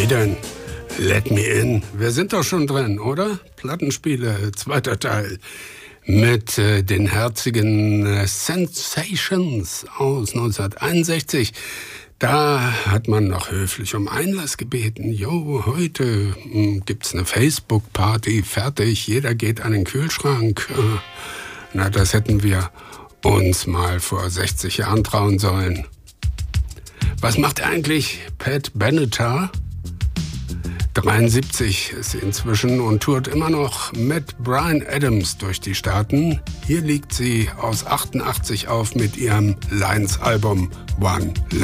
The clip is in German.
Maiden, Let Me In. Wir sind doch schon drin, oder? Plattenspiele, zweiter Teil. Mit den herzigen Sensations aus 1961. Da hat man noch höflich um Einlass gebeten. Jo, heute gibt's eine Facebook-Party, fertig, jeder geht an den Kühlschrank. Na, das hätten wir uns mal vor 60 Jahren trauen sollen. Was macht eigentlich Pat Benatar? 73 ist sie inzwischen und tourt immer noch mit Bryan Adams durch die Staaten. Hier liegt sie aus 88 auf mit ihrem Lions-Album One Love.